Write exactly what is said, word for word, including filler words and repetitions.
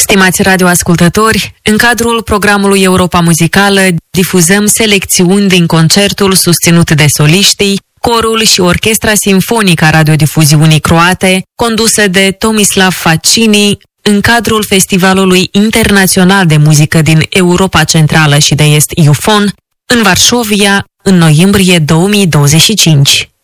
Stimați radioascultători, în cadrul programului Europa Muzicală difuzăm selecțiuni din concertul susținut de soliștii, corul și orchestra simfonică a radiodifuziunii croate, condusă de Tomislav Facini, în cadrul Festivalului Internațional de Muzică din Europa Centrală și de Est IUFON, în Varșovia, în noiembrie două mii douăzeci și cinci.